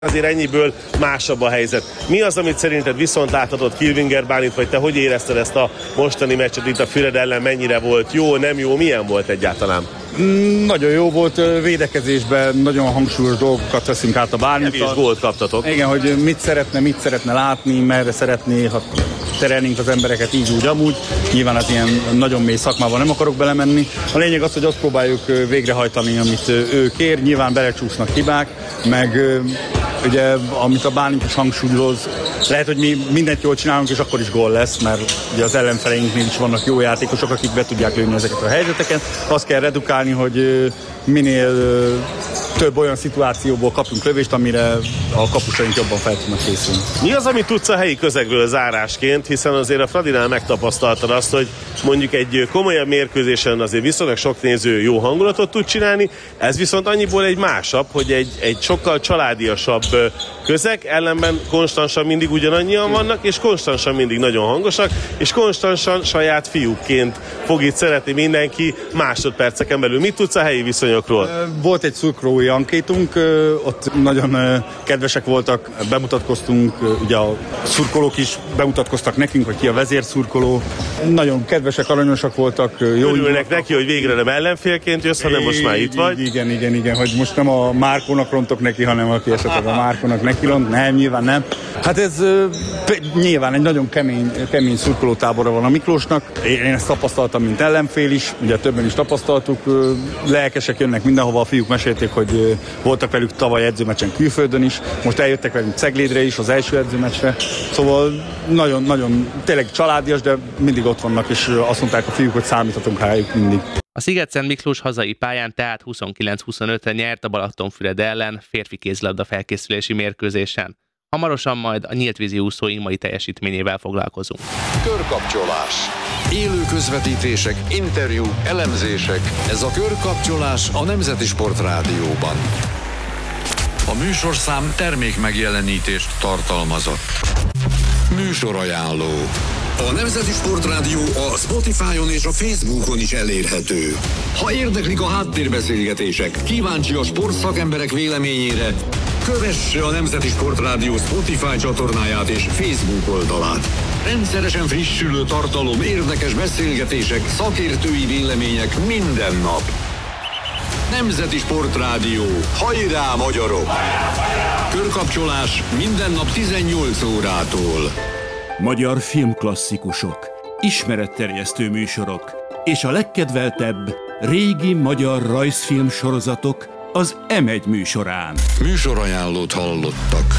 Azért ennyiből másabb a helyzet. Mi az, amit szerinted viszont láthatott Kilfinger Bálint, vagy te hogy érezted ezt a mostani meccset itt a Füred ellen, mennyire volt jó, nem jó, milyen volt egyáltalán? Nagyon jó volt, védekezésben nagyon hangsúlyos dolgokat veszünk át a Bálinttal. Kevés gólt kaptatok. Igen, hogy mit szeretne látni, merre szeretné, ha terelnénk az embereket így úgy amúgy. Nyilván az ilyen nagyon mély szakmában nem akarok belemenni. A lényeg az, hogy azt próbáljuk végrehajtani, amit ő kér. Nyilván belecsúsznak hibák, meg ugye, amit a Bálint is hangsúlyoz, lehet, hogy mi mindent jól csinálunk, és akkor is gól lesz, mert ugye az ellenfeleinknél is vannak jó játékosok, akik be tudják lőni ezeket a helyzeteket. Azt kell redukálni, hogy minél több olyan szituációból kapunk lövést, amire a kapusaink jobban fel tudnak készülni. Mi az, amit tudsz a helyi közegről zárásként, hiszen azért a Fradinál megtapasztaltad azt, hogy mondjuk egy komolyabb mérkőzésen azért viszonylag sok néző jó hangulatot tud csinálni, ez viszont annyiból egy másabb, hogy egy sokkal családiasabb közeg, ellenben konstansan mindig ugyanannyian vannak, és konstansan mindig nagyon hangosak, és konstansan saját fiúkként fog itt szeretni mindenki másodperceken belül. Mit tudsz a helyi viszonyokról? Volt egy szurkolói ankétunk, ott nagyon kedvesek voltak, bemutatkoztunk, ugye a szurkolók is bemutatkoztak nekünk, hogy ki a vezérszurkoló. Nagyon kedvesek, aranyosak voltak. Örülnek neki, hogy végre nem ellenfélként jössz, hanem most már itt vagy. Igen, hogy most nem a Márkónak rontok neki, hanem aki esetleg a Márkónak neki ront. Nem, nyilván nem. Hát ez nyilván egy nagyon kemény szurkolótábora van a Miklósnak. Én ezt tapasztaltam, mint ellenfél is, ugye többen is tapasztaltuk. Lelkesek jönnek mindenhova, a fiúk mesélték, hogy voltak velük tavaly edzőmeccsen külföldön is, most eljöttek velünk Ceglédre is, az első edzőmeccsre. Szóval nagyon tényleg családias, de mindig ott vannak, és azt mondták a fiúk, hogy számíthatunk rájuk mindig. A Sziget-Szent Miklós hazai pályán tehát 29-25-re nyert a Balatonfüred ellen férfi kézilabda felkészülési mérkőzésen. Hamarosan majd a nyíltvízi úszóink mai teljesítményével foglalkozunk. Körkapcsolás. Élő közvetítések, interjúk, elemzések. Ez a Körkapcsolás a Nemzeti Sport Rádióban. A műsorszám termékmegjelenítést tartalmazott. Műsorajánló. A Nemzeti Sport Rádió a Spotify-on és a Facebookon is elérhető. Ha érdeklik a háttérbeszélgetések, kíváncsi a sportszakemberek véleményére, kövesse a Nemzeti Sport Rádió Spotify csatornáját és Facebook oldalát. Rendszeresen frissülő tartalom, érdekes beszélgetések, szakértői vélemények minden nap. Nemzeti Sport Rádió. Hajrá, magyarok! Körkapcsolás minden nap 18 órától. Magyar filmklasszikusok, ismeretterjesztő műsorok és a legkedveltebb régi magyar rajzfilm sorozatok az M1 műsorán. Műsorajánlót hallottak.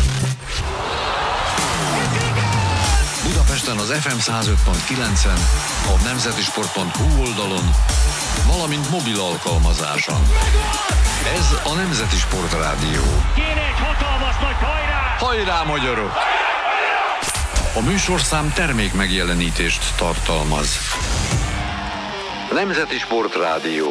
Budapesten az FM 105.9-en, a nemzetisport.hu oldalon, valamint mobil alkalmazáson. Ez a Nemzeti Sport Rádió. Kéne egy hatalmas nagy hajrá! Hajrá, magyarok! A műsorszám termékmegjelenítést tartalmaz. Nemzeti Sport Rádió.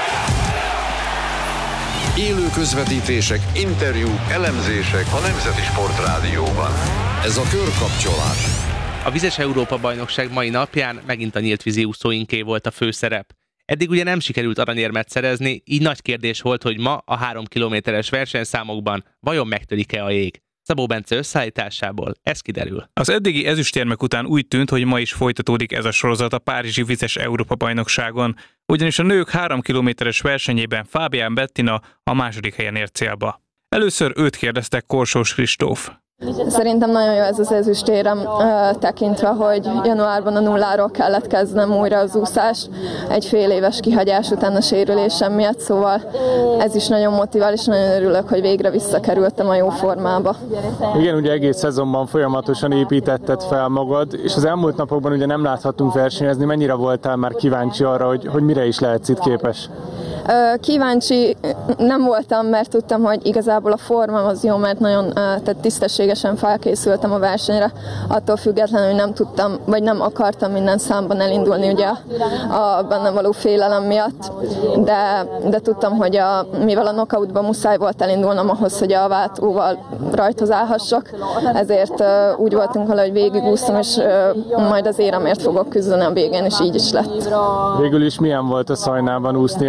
Élő közvetítések, interjúk, elemzések a Nemzeti Sport Rádióban. Ez a Körkapcsolás. A Vizes Európa-bajnokság mai napján megint a nyíltvízi úszóinké volt a főszerep. Eddig ugye nem sikerült aranyérmet szerezni, így nagy kérdés volt, hogy ma a 3 kilométeres versenyszámokban vajon megtörik-e a jég. Szabó Bence összeállításából ez kiderül. Az eddigi ezüstérmek után úgy tűnt, hogy ma is folytatódik ez a sorozat a párizsi Vizes Európa-bajnokságon, ugyanis a nők 3 kilométeres versenyében Fábián Bettina a második helyen ért célba. Először őt kérdeztek Korsós Kristóf. Szerintem nagyon jó ez az ezüstérem, tekintve, hogy januárban a nulláról kellett kezdenem újra az úszást, egy fél éves kihagyás után a sérülésem miatt, szóval ez is nagyon motivál, és nagyon örülök, hogy végre visszakerültem a jó formába. Igen, ugye egész szezonban folyamatosan építetted fel magad, és az elmúlt napokban ugye nem láthattunk versenyezni. Mennyire voltál már kíváncsi arra, hogy mire is lehetsz itt képes? Kíváncsi nem voltam, mert tudtam, hogy igazából a formám az jó, mert nagyon tisztességesen felkészültem a versenyre. Attól függetlenül, hogy nem tudtam, vagy nem akartam minden számban elindulni ugye a bennem való félelem miatt, de tudtam, hogy mivel a knockoutban muszáj volt elindulnom ahhoz, hogy a váltóval rajthoz állhassak, ezért úgy voltunk vele, hogy végigúsztam, és majd az éremért fogok küzdeni a végén, és így is lett. Végül is milyen volt a Szajnában úszni ezúttal?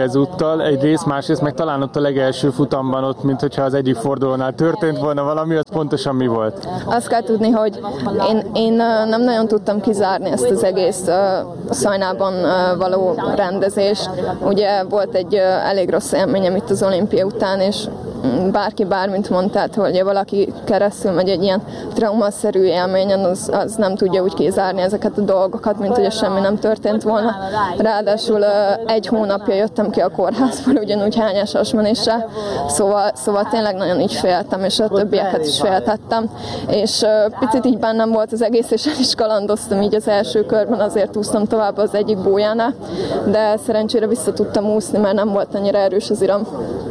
úttal egyrészt, másrészt meg talán ott a legelső futamban ott, mint hogyha az egyik fordulónál történt volna valami, az pontosan mi volt? Azt kell tudni, hogy én nem nagyon tudtam kizárni ezt az egész Szajnában való rendezést. Ugye volt egy elég rossz élményem itt az olimpia után, és bárki bármint mondta, tehát, hogy valaki keresztül megy egy ilyen traumaszerű élményen, az nem tudja úgy kizárni ezeket a dolgokat, mint hogy semmi nem történt volna. Ráadásul egy hónapja jöttem ki a kórházból, ugyanúgy hányás hasmenésre, szóval tényleg nagyon így féltem, és a többieket is féltettem, és picit így bennem volt az egész, és el is kalandoztam így az első körben, azért úsztam tovább az egyik bójánál, de szerencsére vissza tudtam úszni, mert nem volt annyira erős az iram,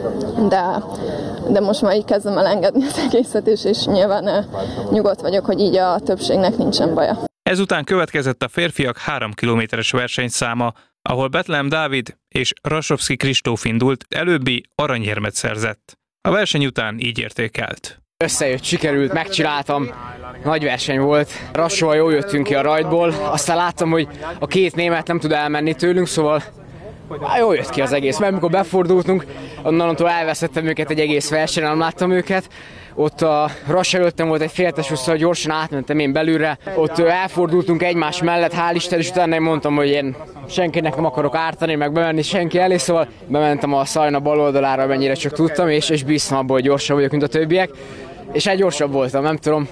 de most már így kezdem elengedni az egészet, és nyilván nyugodt vagyok, hogy így a többségnek nincsen baja. Ezután következett a férfiak 3 kilométeres versenyszáma, ahol Betlehem Dávid és Rasovszky Kristóf indult, előbbi aranyérmet szerzett. A verseny után így értékelt. Összejött, sikerült, megcsináltam, nagy verseny volt. Rassóval jól jöttünk ki a rajtból, aztán láttam, hogy a két német nem tud elmenni tőlünk, szóval jól jött ki az egész, mert amikor befordultunk, onnantól elveszettem őket egy egész versenyen, nem láttam őket. Ott a Rass előttem volt egy féltes vissza, gyorsan átmentem én belülre. Ott elfordultunk egymás mellett, hál' Isten, és utána én mondtam, hogy én senkinek nem akarok ártani, meg bemenni senki elé, szóval bementem a Szajna bal oldalára, mennyire csak tudtam, és bíztam abban, hogy gyorsabb vagyok, mint a többiek. És gyorsabb voltam, nem tudom,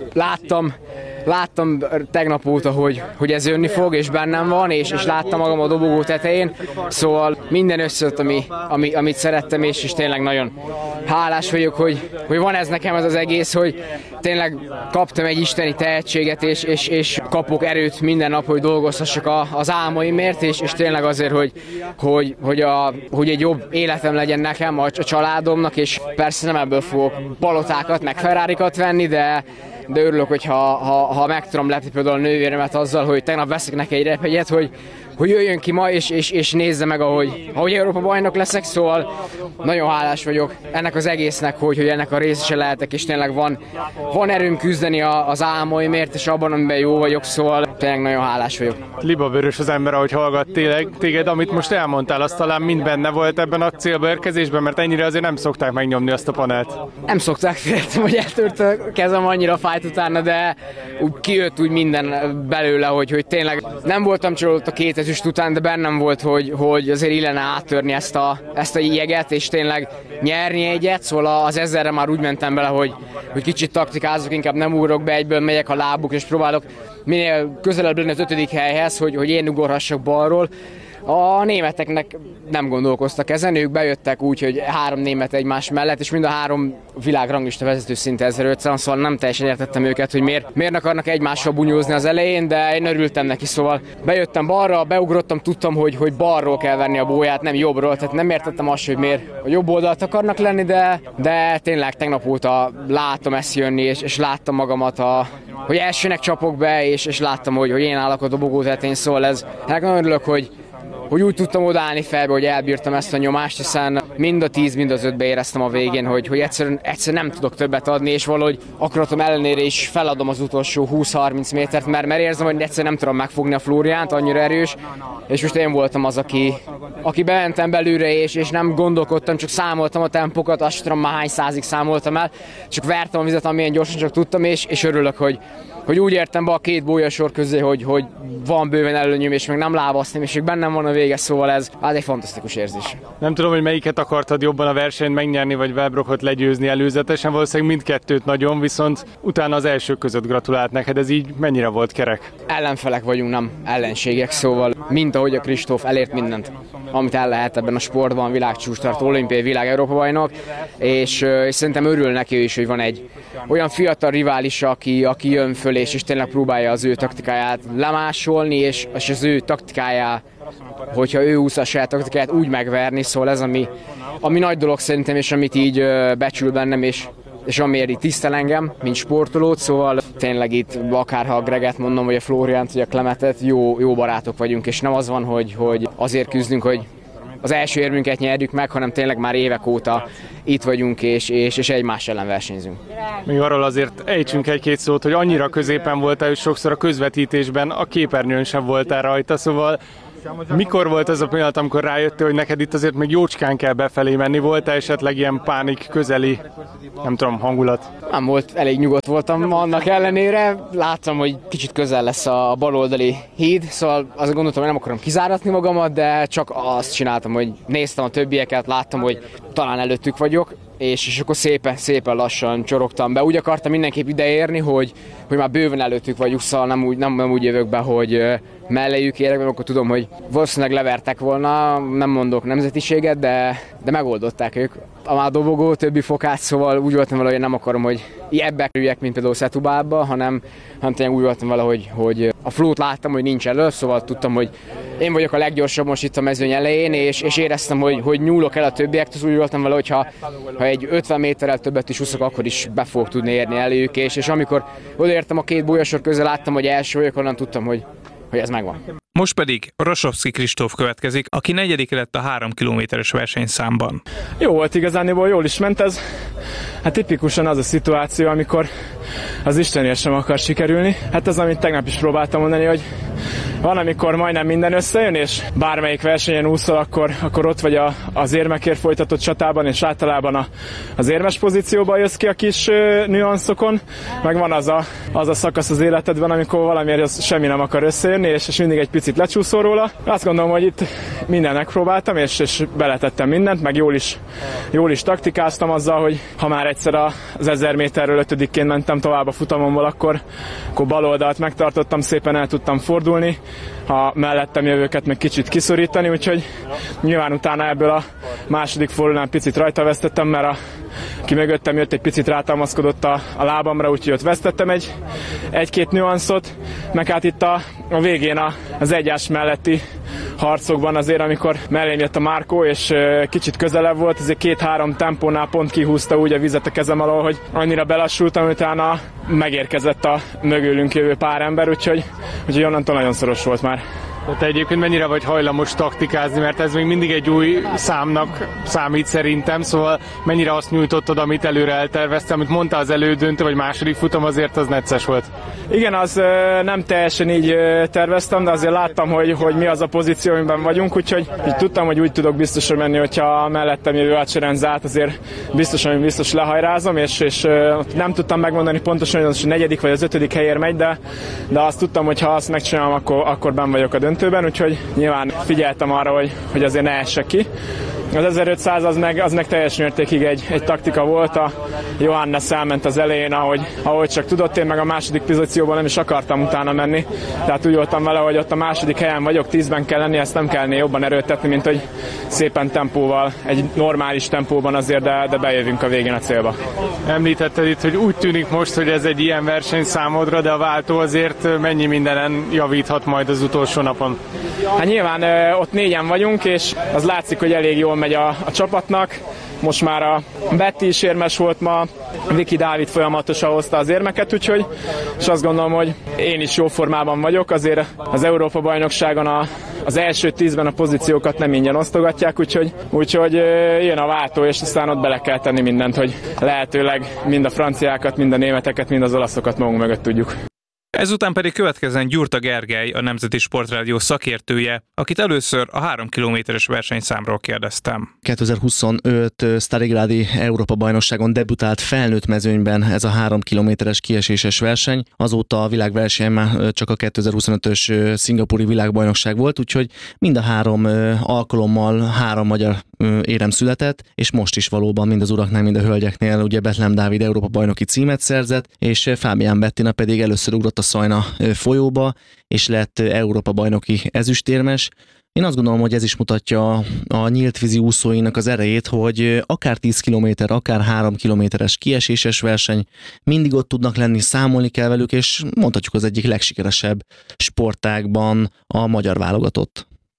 láttam tegnap óta, hogy ez jönni fog, és bennem van, és láttam magam a dobogó tetején, szóval minden összejött, amit szerettem, és tényleg nagyon hálás vagyok, hogy van ez nekem ez az egész, hogy tényleg kaptam egy isteni tehetséget, és kapok erőt minden nap, hogy dolgozhassak az álmaimért, és tényleg azért, hogy egy jobb életem legyen nekem, a családomnak, és persze nem ebből fogok palotákat, meg Ferrarikat venni, de örülök, ha meg tudom lepni például a nővéremet azzal, hogy tegnap veszek neki egy repjegyet, hogy jöjjön ki ma, és nézze meg, ahogy Európa bajnok leszek, szóval nagyon hálás vagyok ennek az egésznek, hogy ennek a részese lehetek, és tényleg van erőm küzdeni az álmaimért, és abban, amiben jó vagyok, szóval tényleg nagyon hálás vagyok. Libavörös az ember, ahogy hallgat téged, amit most elmondtál, az talán mind benne volt ebben a célba érkezésben, mert ennyire azért nem szokták megnyomni azt a panelt. Nem szokták, féltem, hogy eltört a kezem, annyira fájt utána, de úgy kijött úgy minden belőle, hogy tényleg nem voltam csalódott a 2 ezüst után, de bennem volt, hogy azért illene áttörni ezt a jeget, és tényleg nyerni egyet, szóval az 1000-re már úgy mentem bele, hogy kicsit taktikázok, inkább nem ugrok be, egyből megyek a lábuk, és próbálok minél közelebb lenni az 5. helyhez, hogy én ugorhassak balról. A németeknek nem gondolkoztak ezen, ők bejöttek úgy, hogy 3 német egymás mellett, és mind a 3 világranglista vezető szinte 1500, szóval nem teljesen értettem őket, hogy miért akarnak egymással bunyózni az elején, de én örültem neki, szóval bejöttem balra, beugrottam, tudtam, hogy balról kell venni a bóját, nem jobbról, tehát nem értettem azt, hogy miért a jobb oldalt akarnak lenni, de tényleg tegnap óta látom ezt jönni, és láttam magamat, hogy elsőnek csapok be, és láttam, hogy én állok a dobogó tetején, szóval ennek nagyon örülök, hogy úgy tudtam odaállni felbe, hogy elbírtam ezt a nyomást, hiszen mind a 10, mind az 5-be éreztem a végén, hogy egyszerűen nem tudok többet adni, és valahogy akaratom ellenére is feladom az utolsó 20-30 métert, mert érzem, hogy egyszerűen nem tudom megfogni a Flóriánt, annyira erős, és most én voltam az, aki bementem belőle, és nem gondolkodtam, csak számoltam a tempokat, azt tudom már hány százig számoltam el, csak vertem a vizet, amilyen gyorsan csak tudtam, és örülök, hogy úgy értem be a 2 bójasor közé, hogy van bőven előnyöm, és még nem lábasztom, és még bennem van a vége, szóval ez egy fantasztikus érzés. Nem tudom, hogy melyiket akartad jobban a versenyt megnyerni, vagy Wellbrockot legyőzni előzetesen, valószínűleg mindkettőt nagyon, viszont utána az elsők között gratulált neked, ez így mennyire volt kerek? Ellenfelek vagyunk, nem ellenségek, szóval mint ahogy a Kristóf elért mindent, amit el lehet ebben a sportban, világcsúcstart, olimpiai, világ, Európa bajnok, és szerintem örül neki is, hogy van egy olyan fiatal rivális, aki jön föl, és tényleg próbálja az ő taktikáját lemásolni, és az ő taktikáját, hogyha ő úszza a saját taktikáját, úgy megverni, szóval ez ami nagy dolog szerintem, és amit így becsül bennem, és amiért így tisztel engem, mint sportolót, szóval tényleg itt akárha a Greget mondom, vagy a Flóriánt, vagy a Klemetet, jó barátok vagyunk, és nem az van, hogy azért küzdünk, hogy az első érmünket nyerjük meg, hanem tényleg már évek óta itt vagyunk, és egymás ellen versenyzünk. Még arról azért ejtsünk egy-két szót, hogy annyira középen voltál, hogy sokszor a közvetítésben a képernyőn sem voltál rajta, szóval Mikor volt ez a pillanat, amikor rájöttél, hogy neked itt azért még jócskán kell befelé menni? Volt-e esetleg ilyen pánik közeli, nem tudom, hangulat? Nem volt, elég nyugodt voltam annak ellenére. Láttam, hogy kicsit közel lesz a baloldali híd, szóval azt gondoltam, hogy nem akarom kizáratni magamat, de csak azt csináltam, hogy néztem a többieket, láttam, hogy talán előttük vagyok, és akkor szépen lassan csorogtam be. Úgy akartam mindenképp ideérni, hogy már bőven előttük vagyunk, szóval nem úgy jövök be, hogy melléjük érek, mert akkor tudom, hogy valószínűleg levertek volna, nem mondok nemzetiséget, de megoldották ők. A már dobogó többi fokát, szóval úgy voltam vele, hogy nem akarom, hogy ebbe kerüljek, mint például Setubálba, hanem tényleg úgy voltam vele, hogy a flót láttam, hogy nincs elő, szóval tudtam, hogy én vagyok a leggyorsabb most itt a mezőny elején, és éreztem, hogy nyúlok el a többiektől, úgy voltam vele, hogy ha egy 50 méterrel többet is úszok, akkor is be fogok tudni érni előjük, és amikor odaértem a két bolyasor közül, láttam, hogy első vagyok, onnan tudtam, hogy ez megvan. Most pedig Rasovszky Kristóf következik, aki 4. lett a 3 kilométeres versenyszámban. Jó volt igazániból, jól is ment ez. Hát tipikusan az a szituáció, amikor az Istenért sem akar sikerülni. Hát az, amit tegnap is próbáltam mondani, hogy van, amikor majdnem minden összejön, és bármelyik versenyen úszol, akkor ott vagy az érmekért folytatott csatában, és általában az érmes pozícióban jössz ki a kis nüanszokon, meg van az a szakasz az életedben, amikor valamiért semmi nem akar összejönni, és mindig egy picit lecsúszol róla. Azt gondolom, hogy itt mindent megpróbáltam, és beletettem mindent, meg jól is taktikáztam azzal, hogy ha már egyszer az 1000 méterről 5-ként mentem tovább a futamomból, akkor bal oldalt megtartottam, szépen el tudtam fordulni, a mellettem jövőket meg kicsit kiszorítani, úgyhogy nyilván utána ebből a második fordulónál picit rajta vesztettem, mert aki mögöttem jött, egy picit rátámaszkodott a lábamra, úgyhogy ott vesztettem egy-két nüanszot, meg hát itt a végén az egyás melletti harcokban azért, amikor mellém jött a Márkó, és kicsit közelebb volt, ezért 2-3 tempónál pont kihúzta úgy a vizet a kezem alól, hogy annyira belassultam, utána megérkezett a mögülünk jövő pár ember, úgyhogy onnantól nagyon szoros volt már. Te egyébként mennyire vagy hajlamos taktikázni, mert ez még mindig egy új számnak számít szerintem, szóval mennyire azt nyújtottad, amit előre eltervezte, amit mondta az elődöntő vagy második futam, azért az necces volt. Igen, az nem teljesen így terveztem, de azért láttam, hogy mi az a pozíció, amiben vagyunk, úgyhogy így tudtam, hogy úgy tudok biztosan menni, hogyha mellettem jövő átserenzált, azért biztos lehajrázom, és nem tudtam megmondani pontosan, hogy az a 4. vagy az 5. helyért megy, de azt tudtam, hogy ha azt megcsinálom, akkor benn vagyok a döntőben, úgyhogy nyilván figyeltem arra, hogy azért ne essek ki. Az 1500 az meg teljes mértékig egy taktika volt, a Johannes elment az elején, ahogy csak tudott, én meg a második pozícióban nem is akartam utána menni, tehát úgy voltam vele, hogy ott a második helyen vagyok, 10-ben kell lenni, ezt nem kellene jobban erőltetni, mint hogy szépen tempóval, egy normális tempóban azért, de bejövünk a végén a célba. Említetted itt, hogy úgy tűnik most, hogy ez egy ilyen verseny számodra, de a váltó azért mennyi mindenen javíthat majd az utolsó napon? Hát nyilván ott 4-en vagyunk, és az látszik, hogy elég jól megy a csapatnak. Most már a Betty is érmes volt ma, Viki Dávid folyamatosan hozta az érmeket, úgyhogy és azt gondolom, hogy én is jó formában vagyok, azért az Európa-bajnokságon az első 10-ben a pozíciókat nem ingyen osztogatják, úgyhogy jön a váltó, és aztán ott bele kell tenni mindent, hogy lehetőleg mind a franciákat, mind a németeket, mind az olaszokat magunk mögött tudjuk. Ezután pedig következzen Gyurta Gergely, a Nemzeti Sportrádió szakértője, akit először a 3 kilométeres versenyszámról kérdeztem. 2025 Starigrádi Európa-bajnokságon debütált felnőtt mezőnyben ez a 3 kilométeres kieséses verseny. Azóta a világverseny már csak a 2025-ös szingapúri világbajnokság volt, úgyhogy mind a 3 alkalommal 3 magyar érem született, és most is valóban mind az uraknál, mind a hölgyeknél ugye Betlehem Dávid Európa-bajnoki címet szerzett, és Fábián Bettina pedig először ugrott a Szajna folyóba, és lett Európa-bajnoki ezüstérmes. Én azt gondolom, hogy ez is mutatja a nyíltvízi úszóinak az erejét, hogy akár 10 km, akár 3 kilométeres kieséses verseny, mindig ott tudnak lenni, számolni kell velük, és mondhatjuk az egyik legsikeresebb sportágban a magyar válogatott.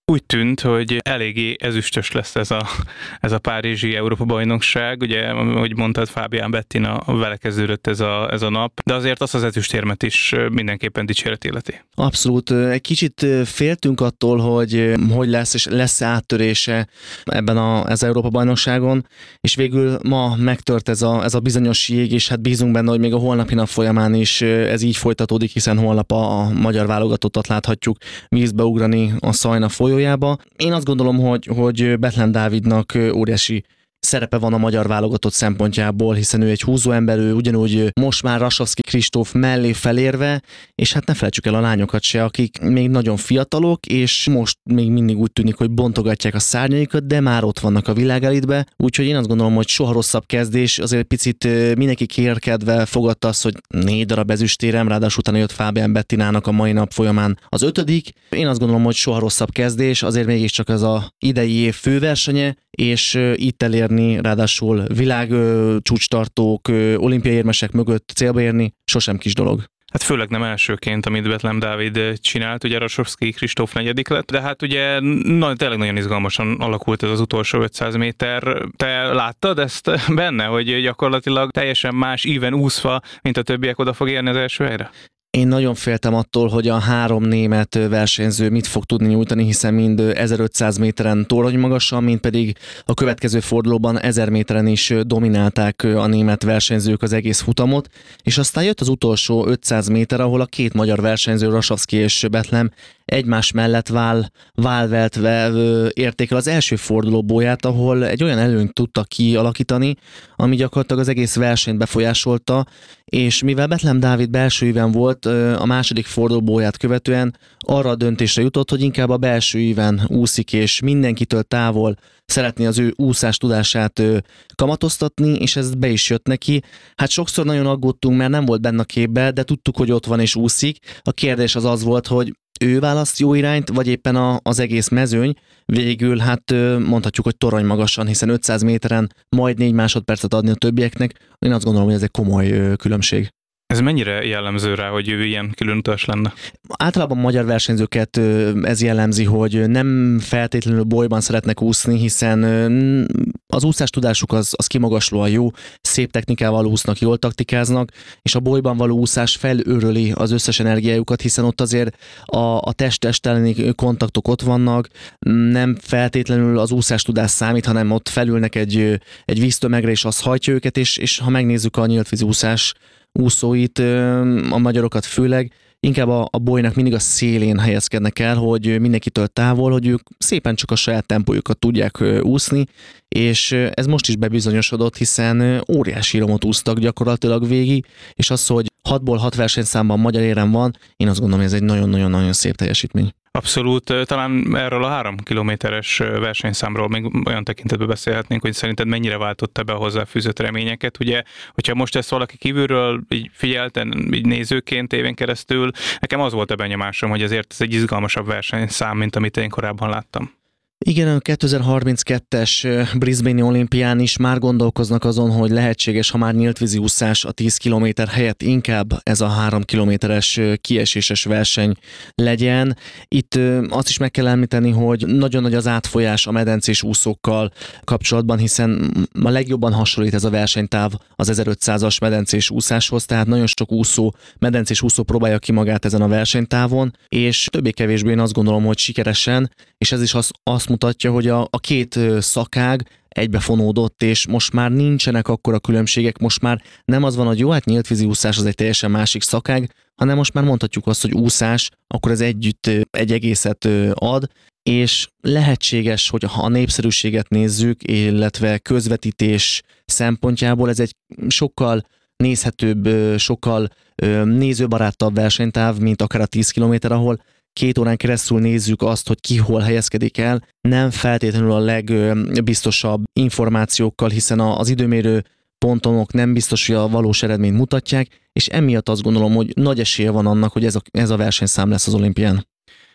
Úgy tűnt, hogy eléggé ezüstös lesz ez a párizsi Európa-bajnokság. Ugye, ahogy mondtad, Fabian Bettina, vele kezdődött ez a nap, de azért azt az ezüstérmet is mindenképpen dicséret illeti. Abszolút. Egy kicsit féltünk attól, hogy lesz, és lesz áttörése ebben az Európa-bajnokságon, és végül ma megtört ez a bizonyos jég, és hát bízunk benne, hogy még a holnapi nap folyamán is ez így folytatódik, hiszen holnap a magyar válogatottat láthatjuk vízbe ugrani a Szajna folyójába. Én azt gondolom, hogy Bethlen Dávidnak óriási szerepe van a magyar válogatott szempontjából, hiszen ő egy húzóember, ő ugyanúgy most már Rasovszky Kristóf mellé felérve, és hát ne felejtsük el a lányokat se, akik még nagyon fiatalok, és most még mindig úgy tűnik, hogy bontogatják a szárnyaikat, de már ott vannak a világelitbe, úgyhogy én azt gondolom, hogy soha rosszabb kezdés, azért picit mindenki kérkedve fogadta azt, hogy 4 darab ezüstérem, ráadásul utána jött Fabian Bettinának a mai nap folyamán az 5. Én azt gondolom, hogy soha rosszabb kezdés, azért mégiscsak ez az idei év főversenye, és itt elérni, ráadásul világ csúcstartók, olimpiai érmesek mögött célba érni, sosem kis dolog. Hát főleg nem elsőként, amit Bethlen Dávid csinált, ugye Rasovszky Kristóf 4. lett, de hát ugye tényleg nagyon izgalmasan alakult ez az utolsó 500 méter. Te láttad ezt benne, hogy gyakorlatilag teljesen más íven úszva, mint a többiek oda fog érni az első helyre? Én nagyon féltem attól, hogy a 3 német versenyző mit fog tudni nyújtani, hiszen mind 1500 méteren torony magasan, mind pedig a következő fordulóban 1000 méteren is dominálták a német versenyzők az egész futamot, és aztán jött az utolsó 500 méter, ahol a 2 magyar versenyző, Rasovszky és Bethlen egymás mellett válveltve érték el az első fordulóbóját, ahol egy olyan előnyt tudtak kialakítani, ami gyakorlatilag az egész versenyt befolyásolta, és mivel Bethlen Dávid belső íven volt, a második fordulóbóját követően arra a döntésre jutott, hogy inkább a belső íven úszik, és mindenkitől távol szeretné az ő úszás tudását kamatoztatni, és ez be is jött neki. Hát sokszor nagyon aggódtunk, mert nem volt benne a képbe, de tudtuk, hogy ott van és úszik. A kérdés az volt, hogy ő választ jó irányt, vagy éppen az egész mezőny. Végül hát mondhatjuk, hogy torony magasan, hiszen 500 méteren majd 4 másodpercet adni a többieknek. Én azt gondolom, hogy ez egy komoly különbség. Ez mennyire jellemző rá, hogy ő ilyen különutas lenne? Általában magyar versenyzőket ez jellemzi, hogy nem feltétlenül bolyban szeretnek úszni, hiszen az úszás tudásuk az kimagaslóan jó, szép technikával úsznak, jól taktikáznak, és a bolyban való úszás felőröli az összes energiájukat, hiszen ott azért a test-test elleni kontaktok ott vannak, nem feltétlenül az úszás tudás számít, hanem ott felülnek egy víztömegre, és az hajtja őket, és ha megnézzük a nyíltvízi úszás úszóit, a magyarokat főleg, inkább a bolynak mindig a szélén helyezkednek el, hogy mindenkitől távol, hogy ők szépen csak a saját tempójukat tudják úszni, és ez most is bebizonyosodott, hiszen óriási romot úsztak gyakorlatilag végig, és az, hogy 6-ból 6 versenyszámban magyar érem van, én azt gondolom, hogy ez egy nagyon-nagyon-nagyon szép teljesítmény. Abszolút, talán erről a 3 kilométeres versenyszámról még olyan tekintetben beszélhetnénk, hogy szerinted mennyire váltotta be a hozzáfűzött reményeket. Ugye, hogyha most ezt valaki kívülről így figyelten, így nézőként éven keresztül, nekem az volt a benyomásom, hogy azért ez egy izgalmasabb versenyszám, mint amit én korábban láttam. Igen, a 2032-es Brisbane-i olimpián is már gondolkoznak azon, hogy lehetséges, ha már nyíltvízi úszás a 10 km helyett inkább ez a 3 kilométeres kieséses verseny legyen. Itt azt is meg kell említeni, hogy nagyon nagy az átfolyás a medencés úszókkal kapcsolatban, hiszen a legjobban hasonlít ez a versenytáv az 1500-as medencés úszáshoz, tehát nagyon sok medencés úszó próbálja ki magát ezen a versenytávon, és többé-kevésbé én azt gondolom, hogy sikeresen, és ez is azt mutatja, hogy a 2 szakág egybefonódott, és most már nincsenek akkora különbségek, most már nem az van, hogy jó, hát nyíltvízi úszás az egy teljesen másik szakág, hanem most már mondhatjuk azt, hogy úszás, akkor ez együtt egy egészet ad, és lehetséges, hogy ha a népszerűséget nézzük, illetve közvetítés szempontjából ez egy sokkal nézhetőbb, sokkal nézőbarátabb versenytáv, mint akár a 10 km, ahol 2 órán keresztül nézzük azt, hogy ki hol helyezkedik el, nem feltétlenül a legbiztosabb információkkal, hiszen az időmérő pontonok nem biztos, hogy a valós eredményt mutatják, és emiatt azt gondolom, hogy nagy esélye van annak, hogy ez a versenyszám lesz az olimpián.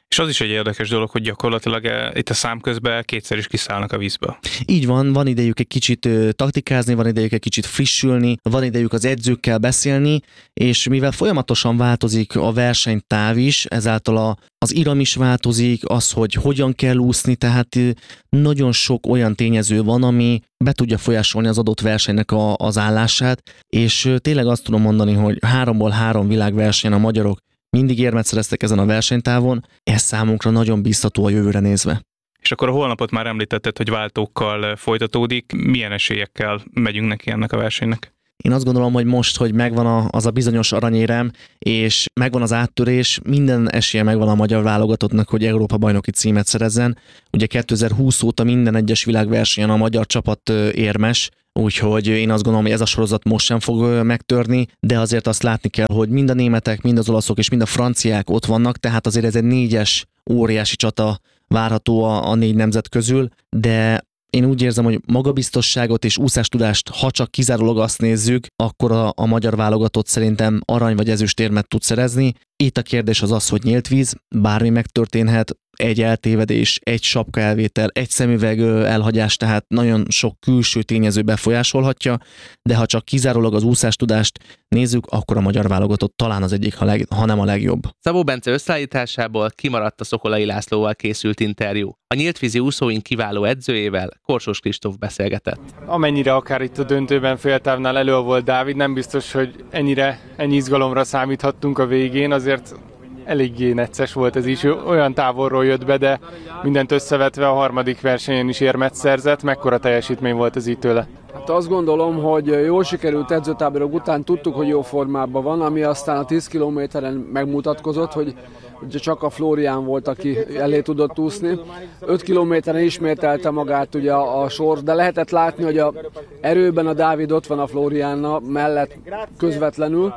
És az is egy érdekes dolog, hogy gyakorlatilag itt a szám közben kétszer is kiszállnak a vízből. Így van idejük egy kicsit taktikázni, van idejük egy kicsit frissülni, van idejük az edzőkkel beszélni, és mivel folyamatosan változik a versenytáv is, ezáltal az iram is változik, az, hogy hogyan kell úszni, tehát nagyon sok olyan tényező van, ami be tudja folyásolni az adott versenynek az állását, és tényleg azt tudom mondani, hogy 3-ból 3 világversenyen a magyarok mindig érmet szereztek ezen a versenytávon, ez számunkra nagyon biztató a jövőre nézve. És akkor a holnapot már említetted, hogy váltókkal folytatódik. Milyen esélyekkel megyünk neki ennek a versenynek? Én azt gondolom, hogy most, hogy megvan az a bizonyos aranyérem, és megvan az áttörés, minden esélye megvan a magyar válogatottnak, hogy Európa-bajnoki címet szerezzen. Ugye 2020 óta minden egyes világversenyen a magyar csapat érmes, úgyhogy én azt gondolom, hogy ez a sorozat most sem fog megtörni, de azért azt látni kell, hogy mind a németek, mind az olaszok és mind a franciák ott vannak, tehát azért ez egy 4-es óriási csata várható a 4 nemzet közül, de én úgy érzem, hogy magabiztosságot és úszástudást, ha csak kizárólag azt nézzük, akkor a magyar válogatott szerintem arany vagy ezüstérmet tud szerezni. Itt a kérdés az, hogy nyílt víz, bármi megtörténhet, egy eltévedés, egy sapka elvétel, egy szemüveg elhagyás, tehát nagyon sok külső tényező befolyásolhatja, de ha csak kizárólag az úszástudást nézzük, akkor a magyar válogatott talán az egyik, ha nem a legjobb. Szabó Bence összeállításából kimaradt a Szokolai Lászlóval készült interjú. A nyíltvízi úszóink kiváló edzőjével, Korsós Kristóf beszélgetett. Amennyire akár itt a döntőben féltávnál elő volt Dávid, nem biztos, hogy ennyi izgalomra számíthattunk a végén, azért eléggé necces volt ez is, olyan távolról jött be, de mindent összevetve a harmadik versenyen is érmet szerzett. Mekkora teljesítmény volt ez így tőle? Hát azt gondolom, hogy jól sikerült edzőtáborok után tudtuk, hogy jó formában van, ami aztán a 10 kilométeren megmutatkozott, hogy csak a Flórián volt, aki elé tudott úszni. 5 kilométeren ismételte magát ugye a sor, de lehetett látni, hogy a erőben a Dávid ott van a Flórián mellett közvetlenül.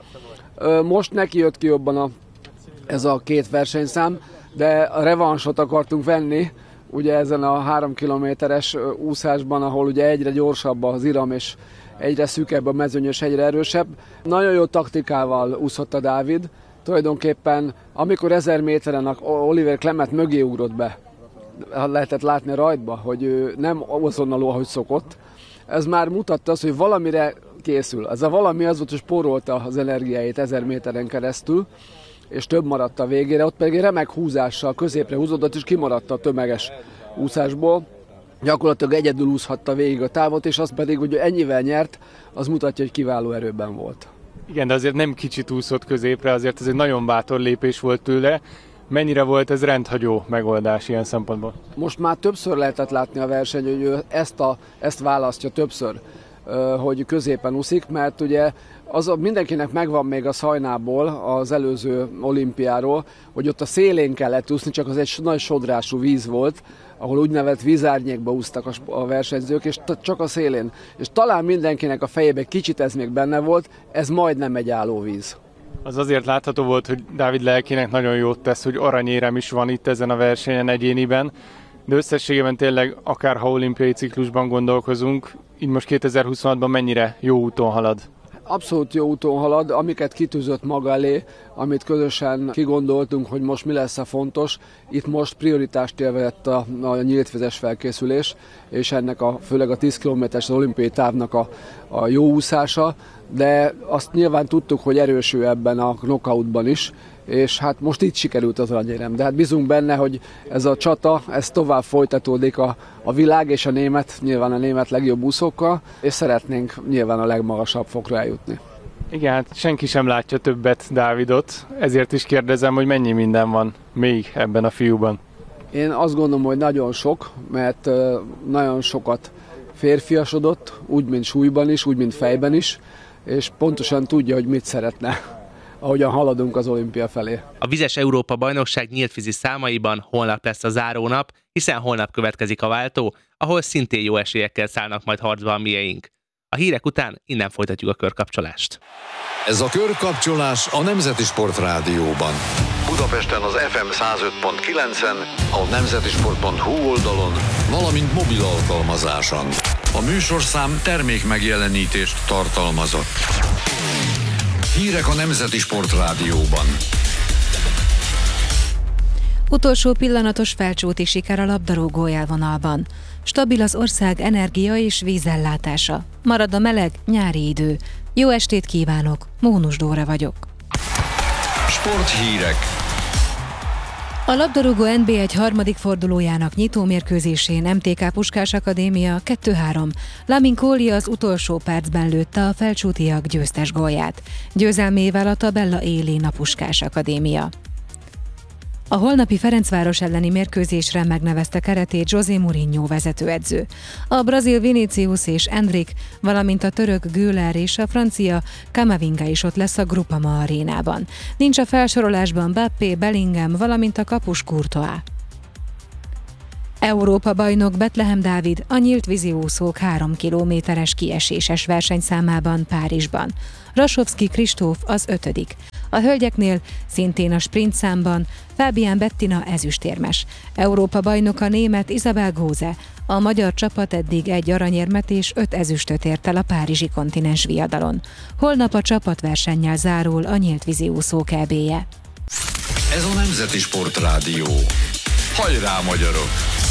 Most neki jött ki jobban ez a 2 versenyszám, de a revansot akartunk venni, ugye ezen a 3 kilométeres úszásban, ahol ugye egyre gyorsabb az iram, és egyre szűkebb a mezőnyös, egyre erősebb. Nagyon jó taktikával úszott a Dávid. Tulajdonképpen, amikor 1000 méteren a Oliver Clement mögé ugrott be, lehetett látni rajtba, hogy ő nem azonnal, ahogy szokott. Ez már mutatta azt, hogy valamire készül. Ez a valami az volt, hogy spórolta az energiáit 1000 méteren keresztül, és több maradt a végére, ott pedig remek húzással középre húzódott, és kimaradt a tömeges úszásból. Gyakorlatilag egyedül úszhatta végig a távot, és az pedig, hogy ennyivel nyert, az mutatja, hogy kiváló erőben volt. Igen, de azért nem kicsit úszott középre, azért ez egy nagyon bátor lépés volt tőle. Mennyire volt ez rendhagyó megoldás ilyen szempontból? Most már többször lehetett látni a verseny, hogy ő ezt választja többször, hogy középen úszik, mert ugye mindenkinek megvan még a Szajnából, az előző olimpiáról, hogy ott a szélén kellett úszni, csak az egy nagy sodrású víz volt, ahol úgynevezett vízárnyékba úsztak a versenyzők, és csak a szélén. És talán mindenkinek a fejében kicsit ez még benne volt, ez majdnem egy állóvíz. Az azért látható volt, hogy Dávid lelkének nagyon jót tesz, hogy aranyérem is van itt ezen a versenyen egyéniben, de összességében tényleg akár ha olimpiai ciklusban gondolkozunk, így most 2026-ban mennyire jó úton halad? Abszolút jó úton halad, amiket kitűzött maga elé, amit közösen kigondoltunk, hogy most mi lesz a fontos. Itt most prioritást élvezett a nyíltvizes felkészülés, és ennek főleg a 10 km-es olimpiai távnak a jó úszása, de azt nyilván tudtuk, hogy erősül ebben a knockoutban is, és hát most itt sikerült az aranyérem. De hát bízunk benne, hogy ez a csata, ez tovább folytatódik a világ és a német, nyilván a német legjobb úszókkal, és szeretnénk nyilván a legmagasabb fokra eljutni. Igen, hát senki sem látja többet Dávidot, ezért is kérdezem, hogy mennyi minden van még ebben a fiúban. Én azt gondolom, hogy nagyon sok, mert nagyon sokat férfiasodott, úgy, mint súlyban is, úgy, mint fejben is, és pontosan tudja, hogy mit szeretne, ahogyan haladunk az olimpia felé. A vizes Európa-bajnokság nyíltvízi számaiban holnap lesz a zárónap, hiszen holnap következik a váltó, ahol szintén jó esélyekkel szállnak majd harcba a mieink. A hírek után innen folytatjuk a körkapcsolást. Ez a körkapcsolás a Nemzeti Sport Rádióban. Budapesten az FM 105.9-en, a nemzetisport.hu oldalon, valamint mobil alkalmazáson. A műsorszám termék megjelenítést tartalmazott. Hírek a Nemzeti Sport Rádióban. Utolsó pillanatos felcsúti siker a labdarúgó élvonalban. Stabil az ország energia és vízellátása. Marad a meleg, nyári idő. Jó estét kívánok, Mónus Dóra vagyok. Sporthírek. A labdarúgó NB1 harmadik fordulójának nyitómérkőzésén MTK Puskás Akadémia 2-3. Lamin Kohli az utolsó percben lőtte a felcsútiak győztes gólját. Győzelmével a tabella élén a Puskás Akadémia. A holnapi Ferencváros elleni mérkőzésre megnevezte keretét José Mourinho vezetőedző. A brazil Vinicius és Endrick, valamint a török Güler és a francia Camavinga is ott lesz a Groupama arénában. Nincs a felsorolásban Mbappé, Bellingham, valamint a kapus Courtois. Európa bajnok Betlehem Dávid a nyílt víziúszók 3 kilométeres kieséses versenyszámában Párizsban. Rasovszky Kristóf az 5. A hölgyeknél szintén a sprint számban Fabian Bettina ezüstérmes. Európa bajnoka német Isabel Gose. A magyar csapat eddig 1 aranyérmet és 5 ezüstöt ért el a párizsi kontinens viadalon. Holnap a csapatversennyel zárul a nyílt víziúszók EB-je. Ez a Nemzeti Sportrádió. Hajrá, magyarok!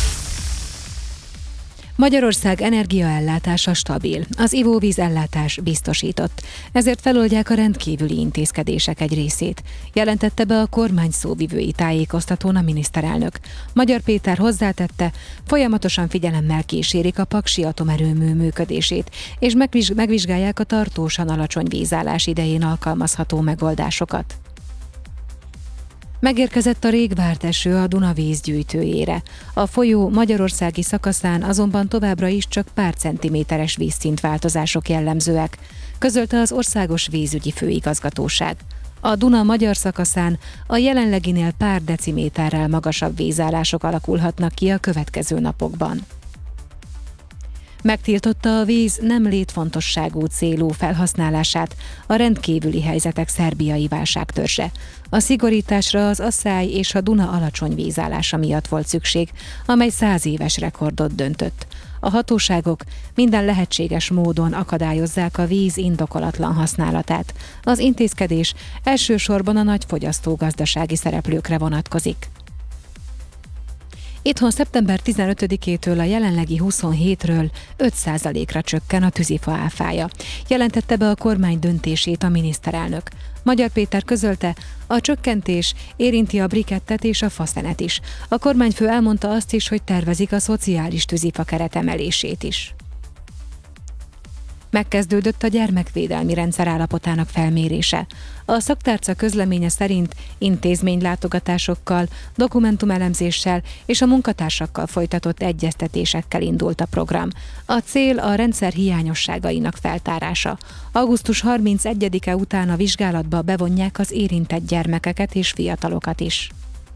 Magyarország energiaellátása stabil, az ivóvízellátás biztosított, ezért feloldják a rendkívüli intézkedések egy részét, jelentette be a kormány szóvivői tájékoztatón a miniszterelnök. Magyar Péter hozzátette, folyamatosan figyelemmel kísérik a paksi atomerőmű működését, és megvizsgálják a tartósan alacsony vízállás idején alkalmazható megoldásokat. Megérkezett a rég várt eső a Duna vízgyűjtőjére. A folyó magyarországi szakaszán azonban továbbra is csak pár centiméteres vízszintváltozások jellemzőek, közölte az Országos Vízügyi Főigazgatóság. A Duna magyar szakaszán a jelenleginél pár deciméterrel magasabb vízállások alakulhatnak ki a következő napokban. Megtiltotta a víz nem létfontosságú célú felhasználását a rendkívüli helyzetek szerbiai válságtörzse. A szigorításra az Asszály és a Duna alacsony vízállása miatt volt szükség, amely 100 éves rekordot döntött. A hatóságok minden lehetséges módon akadályozzák a víz indokolatlan használatát. Az intézkedés elsősorban a nagy fogyasztógazdasági szereplőkre vonatkozik. Itthon szeptember 15-től a jelenlegi 27-ről 5%-ra csökken a tűzifa áfája. Jelentette be a kormány döntését a miniszterelnök. Magyar Péter közölte, a csökkentés érinti a brikettet és a faszenet is. A kormányfő elmondta azt is, hogy tervezik a szociális tűzifa keret emelését is. Megkezdődött a gyermekvédelmi rendszer állapotának felmérése. A szaktárca közleménye szerint intézménylátogatásokkal, dokumentumelemzéssel és a munkatársakkal folytatott egyeztetésekkel indult a program. A cél a rendszer hiányosságainak feltárása. Augusztus 31-e után a vizsgálatba bevonják az érintett gyermekeket és fiatalokat is.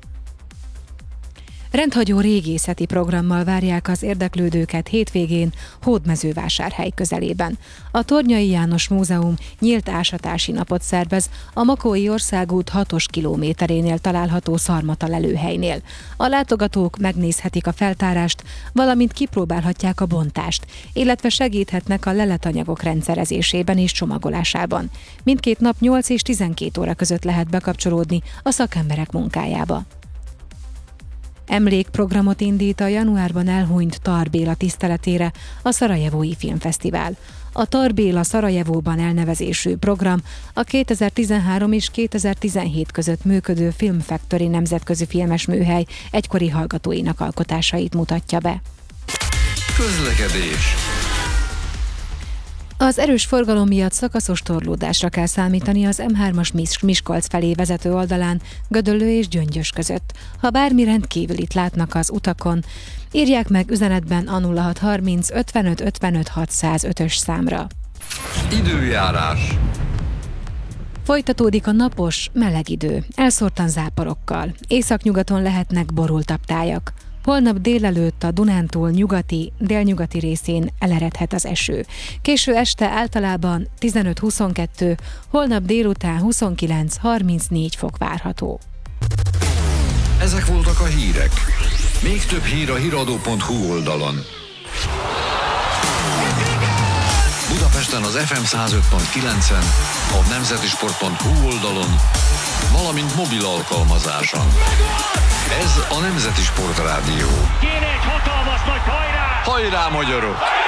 Rendhagyó régészeti programmal várják az érdeklődőket hétvégén Hódmezővásárhely közelében. A Tornyai János Múzeum nyílt ásatási napot szervez a Makói országút 6-os kilométerénél található Szarmata lelőhelynél. A látogatók megnézhetik a feltárást, valamint kipróbálhatják a bontást, illetve segíthetnek a leletanyagok rendszerezésében és csomagolásában. Mindkét nap 8 és 12 óra között lehet bekapcsolódni a szakemberek munkájába. Emlékprogramot indít a januárban elhunyt Tar Béla tiszteletére a Szarajevói Filmfesztivál. A Tar Béla Szarajevóban elnevezésű program a 2013 és 2017 között működő Film Factory nemzetközi filmes műhely egykori hallgatóinak alkotásait mutatja be. Közlekedés. Az erős forgalom miatt szakaszos torlódásra kell számítani az M3-as Miskolc felé vezető oldalán Gödöllő és Gyöngyös között. Ha bármi rendkívülit látnak az utakon, írják meg üzenetben a 0630 55 55 605-ös számra. Időjárás. Folytatódik a napos, meleg idő, elszórtan záporokkal. Északnyugaton lehetnek borultabb tájak. Holnap délelőtt a Dunántúl nyugati, délnyugati részén eleredhet az eső. Késő este általában 15-22, holnap délután 29-34 fok várható. Ezek voltak a hírek. Még több hír a hiradó.hu oldalon. Budapesten az FM 105.9-en, a nemzetisport.hu oldalon, valamint mobil alkalmazáson. Ez a Nemzeti Sportrádió. Kéne egy hatalmas nagy hajrá! Hajrá, magyarok!